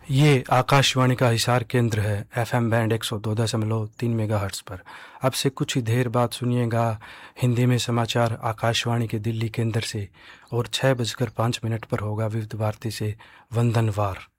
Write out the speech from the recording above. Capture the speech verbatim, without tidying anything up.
ये आकाशवाणी का हिसार केंद्र है। एफएम बैंड एक सौ दो दशमलव तीन मेगाहर्ट्ज़ पर। अब से कुछ ही देर बाद सुनिएगा हिंदी में समाचार आकाशवाणी के दिल्ली केंद्र से, और छः बजकर पाँच मिनट पर होगा विविध भारती से वंदनवार।